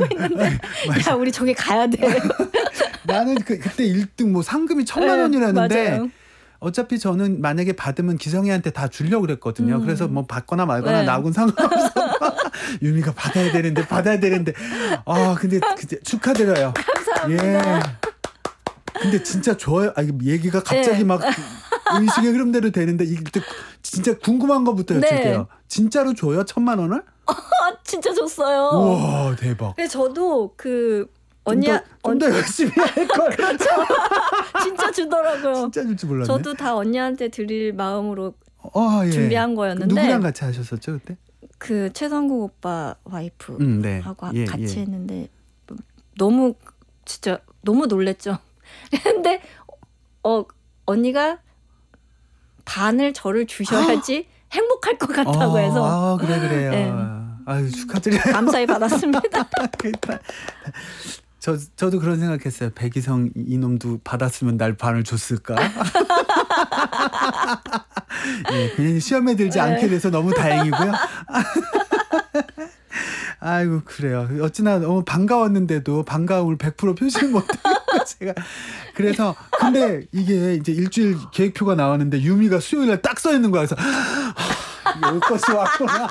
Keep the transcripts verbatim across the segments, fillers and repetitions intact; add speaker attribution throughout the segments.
Speaker 1: 하고 있는데 야 우리 저기 가야 돼.
Speaker 2: 나는 그, 그때 일 등 뭐 상금이 천만
Speaker 1: 네,
Speaker 2: 원이라는데
Speaker 1: 맞아요.
Speaker 2: 어차피 저는 만약에 받으면 기성이한테 다 주려고 그랬거든요.
Speaker 1: 음.
Speaker 2: 그래서 뭐 받거나 말거나
Speaker 1: 네.
Speaker 2: 나하고는 상관없어. 유미가 받아야 되는데 받아야 되는데 아 근데 그때 축하드려요.
Speaker 1: 감사합니다.
Speaker 2: 예. 근데 진짜 좋아요. 아, 얘기가 갑자기
Speaker 1: 네.
Speaker 2: 막 의식의 흐름대로 되는데 이게 진짜 궁금한 것부터
Speaker 1: 네.
Speaker 2: 여쭐게요. 진짜로 줘요? 천만 원을?
Speaker 1: 아, 진짜 줬어요.
Speaker 2: 우와 대박.
Speaker 1: 근데 저도 그 언니야
Speaker 2: 좀 더 열심히 할 걸.
Speaker 1: 그렇죠. 진짜 주더라고요.
Speaker 2: 진짜 줄 줄 몰랐네.
Speaker 1: 저도 다 언니한테 드릴 마음으로
Speaker 2: 어, 예.
Speaker 1: 준비한 거였는데
Speaker 2: 누구랑 같이 하셨었죠 그때?
Speaker 1: 그 최성국 오빠 와이프하고
Speaker 2: 음, 네. 예,
Speaker 1: 같이
Speaker 2: 예.
Speaker 1: 했는데 너무 진짜 너무 놀랬죠. 근데 어 언니가 반을 저를 주셔야지 행복할 것 같다고 해서
Speaker 2: 아 그래 그래요.
Speaker 1: 네.
Speaker 2: 아유 축하드려요.
Speaker 1: 감사히 받았습니다.
Speaker 2: 저 저도 그런 생각했어요. 백이성 이놈도 받았으면 날 반을 줬을까? 예, 그냥 시험에 들지
Speaker 1: 네.
Speaker 2: 않게 돼서 너무 다행이고요. 아이고 그래요. 어찌나 너무 반가웠는데도 반가움을 백 퍼센트 표시를 못하고 제가 그래서 근데 이게 이제 일주일 계획표가 나왔는데 유미가 수요일날 딱 써 있는 거야. 그래서 올 것이 왔구나.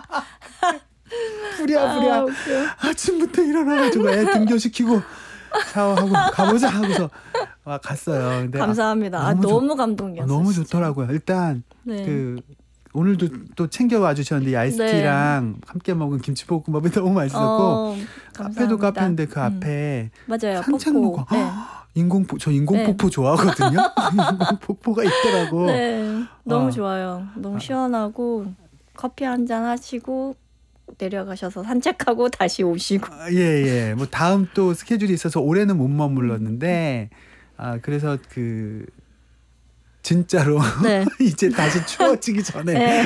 Speaker 2: 부랴부랴
Speaker 1: 아,
Speaker 2: 아침부터 일어나가지고 애 등교시키고 샤워하고 가보자 하고서 와 갔어요. 근데
Speaker 1: 감사합니다.
Speaker 2: 아,
Speaker 1: 아,
Speaker 2: 너무,
Speaker 1: 너무
Speaker 2: 좋,
Speaker 1: 감동이었어요.
Speaker 2: 너무
Speaker 1: 진짜.
Speaker 2: 좋더라고요. 일단
Speaker 1: 네.
Speaker 2: 그 오늘도 또 챙겨와 주셨는데 아이스티랑 네. 함께 먹은 김치볶음밥이 너무 맛있었고
Speaker 1: 어,
Speaker 2: 카페도 카페인데 그 앞에
Speaker 1: 음. 맞아요.
Speaker 2: 산책로가
Speaker 1: 폭포. 네.
Speaker 2: 인공폭 저 인공폭포 네. 좋아하거든요. 인공폭포가 있더라고.
Speaker 1: 네, 너무
Speaker 2: 어.
Speaker 1: 좋아요. 너무 시원하고 커피 한잔 하시고 내려가셔서 산책하고 다시 오시고.
Speaker 2: 예예. 예. 뭐 다음 또 스케줄이 있어서 올해는 못 머물렀는데 아 그래서 그 진짜로
Speaker 1: 네.
Speaker 2: 이제 다시 추워지기 전에
Speaker 1: 네.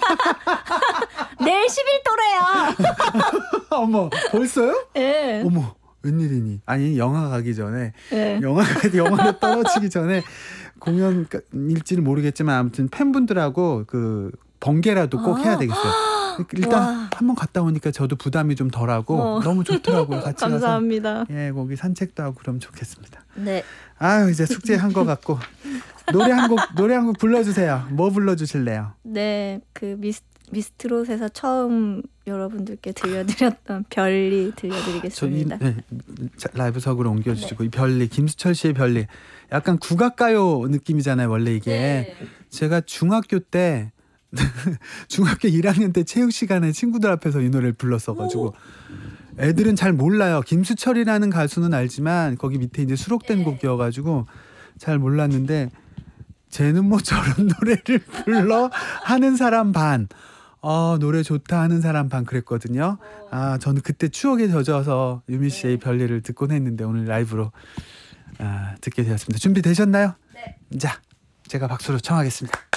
Speaker 1: 내일 십 일도래요.
Speaker 2: 어머 벌써요?
Speaker 1: 네.
Speaker 2: 어머 웬일이니? 아니 영화 가기 전에
Speaker 1: 네.
Speaker 2: 영화 영화로 떨어지기 전에 공연일지는 모르겠지만 아무튼 팬분들하고 그 번개라도 꼭 아. 해야 되겠어요. 일단 한번 갔다 오니까 저도 부담이 좀 덜하고 어. 너무 좋더라고요. 같이
Speaker 1: 감사합니다.
Speaker 2: 가서 예 거기 산책도 하고 그럼 좋겠습니다.
Speaker 1: 네.
Speaker 2: 아유 이제 숙제 한 거 같고 노래 한 곡 노래 한 곡 불러주세요. 뭐 불러주실래요?
Speaker 1: 네, 그 미스 미스트롯에서 처음 여러분들께 들려드렸던 별리 들려드리겠습니다.
Speaker 2: 저 이, 네, 라이브석으로 옮겨주시고 네. 이 별리 김수철 씨의 별리 약간 국악가요 느낌이잖아요. 원래 이게 네. 제가 중학교 때 중학교 일 학년 때 체육 시간에 친구들 앞에서 이 노래를 불렀어가지고 오. 애들은 잘 몰라요. 김수철이라는 가수는 알지만 거기 밑에 이제 수록된 네. 곡이어가지고 잘 몰랐는데 쟤는 뭐 저런 노래를 불러 하는 사람 반. 어, 노래 좋다 하는 사람 반 그랬거든요. 아, 저는 그때 추억에 젖어서 유미 씨의 별일을 듣곤 했는데 오늘 라이브로 아, 듣게 되었습니다. 준비되셨나요?
Speaker 1: 네.
Speaker 2: 자, 제가 박수로 청하겠습니다.